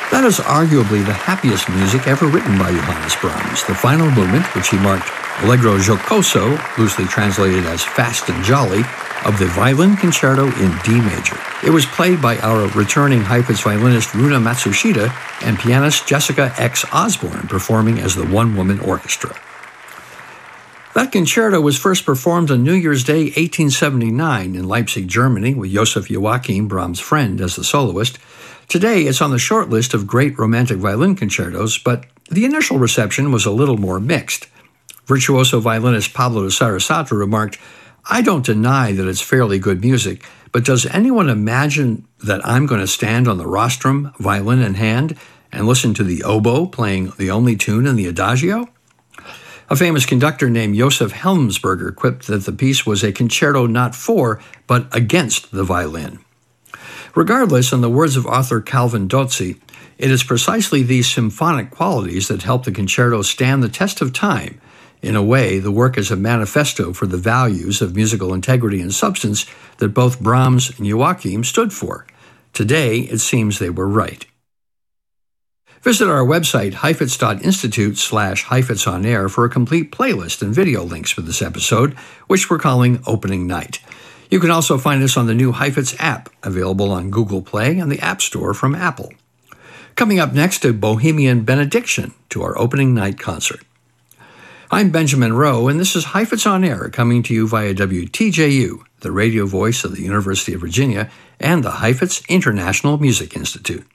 That is arguably the happiest music ever written by Johannes Brahms. The final movement, which he marked Allegro Giocoso, loosely translated as fast and jolly, of the Violin Concerto in D major. It was played by our returning Heifetz violinist Runa Matsushita and pianist Jessica X. Osborne, performing as the one-woman orchestra. That concerto was first performed on New Year's Day 1879 in Leipzig, Germany, with Joseph Joachim, Brahms' friend, as the soloist. Today, it's on the short list of great romantic violin concertos, but the initial reception was a little more mixed. Virtuoso violinist Pablo de Sarasate remarked, "I don't deny that it's fairly good music, but does anyone imagine that I'm going to stand on the rostrum, violin in hand, and listen to the oboe playing the only tune in the adagio?" A famous conductor named Josef Helmsberger quipped that the piece was a concerto not for, but against the violin. Regardless, in the words of author Calvin Dotze, it is precisely these symphonic qualities that help the concerto stand the test of time. In a way, the work is a manifesto for the values of musical integrity and substance that both Brahms and Joachim stood for. Today, it seems they were right. Visit our website, heifetz.institute/HeifetzOnAir, for a complete playlist and video links for this episode, which we're calling Opening Night. You can also find us on the new Heifetz app, available on Google Play and the App Store from Apple. Coming up next, a Bohemian benediction to our opening night concert. I'm Benjamin Rowe, and this is Heifetz on Air, coming to you via WTJU, the radio voice of the University of Virginia, and the Heifetz International Music Institute.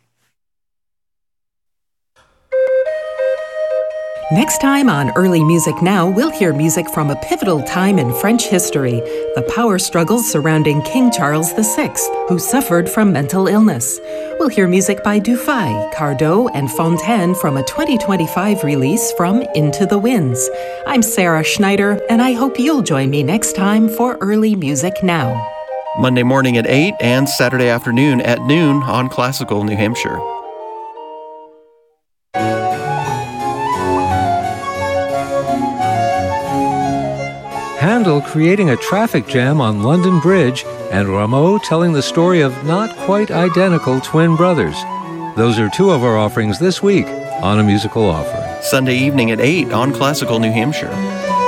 Next time on Early Music Now, we'll hear music from a pivotal time in French history, the power struggles surrounding King Charles VI, who suffered from mental illness. We'll hear music by Dufay, Cardot, and Fontaine from a 2025 release from Into the Winds. I'm Sarah Schneider, and I hope you'll join me next time for Early Music Now. Monday morning at 8 and Saturday afternoon at noon on Classical New Hampshire. Handel creating a traffic jam on London Bridge, and Rameau telling the story of not quite identical twin brothers. Those are two of our offerings this week on A Musical Offering. Sunday evening at 8 on Classical New Hampshire.